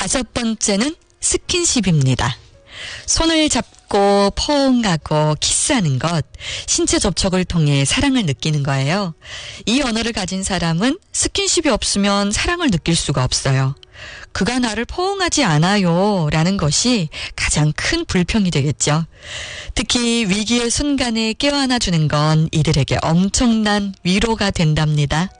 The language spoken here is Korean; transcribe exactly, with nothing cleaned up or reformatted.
다섯 번째는 스킨십입니다. 손을 잡고 포옹하고 키스하는 것, 신체 접촉을 통해 사랑을 느끼는 거예요. 이 언어를 가진 사람은 스킨십이 없으면 사랑을 느낄 수가 없어요. 그가 나를 포옹하지 않아요 라는 것이 가장 큰 불평이 되겠죠. 특히 위기의 순간에 껴안아주는 건 이들에게 엄청난 위로가 된답니다.